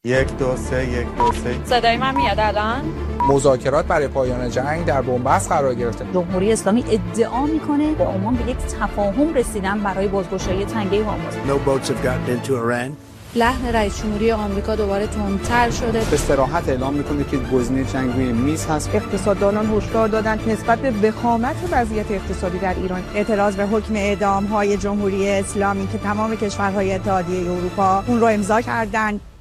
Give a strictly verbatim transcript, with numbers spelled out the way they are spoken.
یک دو سه یک دو سه. صدای من میاد الان؟ مذاکرات برای پایان جنگ در بنبست قرار گرفته. جمهوری اسلامی ادعا میکنه با عمان به یک تفاهم رسیدن برای بازگشایی تنگه هرمز. No boats have gotten into Iran. لحن رئیس جمهوری آمریکا دوباره تندتر شده. به صراحت اعلام میکنه که گزینه جنگ روی میز هست. اقتصاددانان هشدار دادند نسبت به وخامت وضعیت اقتصادی در ایران اعتراض به حکم اعدام های جمهوری اسلامی که تمام کشورهای اتحادیه اروپا اون رو امضا کردند